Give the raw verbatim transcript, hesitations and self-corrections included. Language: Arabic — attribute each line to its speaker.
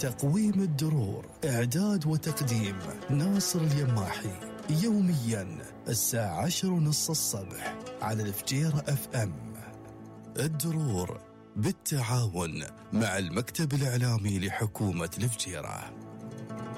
Speaker 1: تقويم الدرور، إعداد وتقديم ناصر اليماحي، يوميا الساعة عشر ونص الصبح على الفجيرة اف ام. الدرور بالتعاون مع المكتب الإعلامي لحكومة الفجيرة.